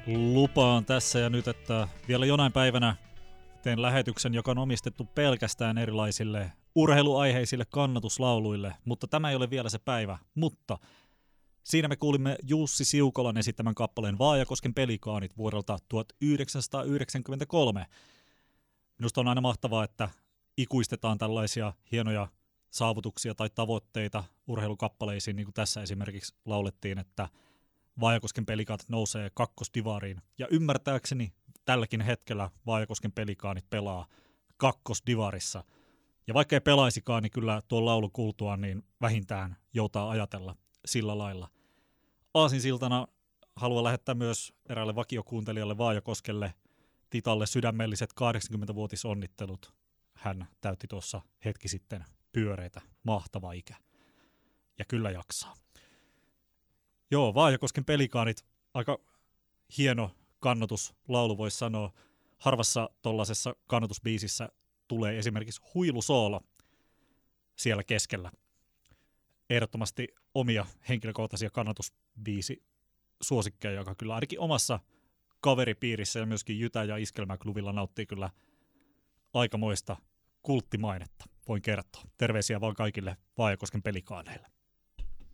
Lupaan tässä ja nyt, että vielä jonain päivänä teen lähetyksen, joka on omistettu pelkästään erilaisille urheiluaiheisille kannatuslauluille, mutta tämä ei ole vielä se päivä. Mutta siinä me kuulimme Jussi Siukolan esittämän kappaleen Vaajakosken pelikaanit vuodelta 1993. Minusta on aina mahtavaa, että ikuistetaan tällaisia hienoja saavutuksia tai tavoitteita urheilukappaleisiin, niin kuin tässä esimerkiksi laulettiin, että Vaajakosken pelikaanit nousee kakkosdivariin. Ja ymmärtääkseni tälläkin hetkellä Vaajakosken pelikaanit pelaa kakkosdivarissa. Ja vaikka ei pelaisikaan, niin kyllä tuon laulu kuultuaan niin vähintään joutaa ajatella sillä lailla. Aasinsiltana haluan lähettää myös eräälle vakiokuuntelijalle Vaajakoskelle Titalle sydämelliset 80-vuotisonnittelut. Hän täytti tuossa hetki sitten pyöreitä, mahtava ikä. Ja kyllä jaksaa. Joo, Vaajakosken pelikaanit, aika hieno kannatuslaulu voisi sanoa. Harvassa tuollaisessa kannatusbiisissä tulee esimerkiksi huilusoolo siellä keskellä. Ehdottomasti omia henkilökohtaisia kannatusbiisi suosikkeja, joka kyllä ainakin omassa kaveripiirissä ja myöskin Jytä- ja Iskelmäklubilla nauttii kyllä aikamoista kulttimainetta, voin kertoa. Terveisiä vaan kaikille Vaajakosken pelikaaneille.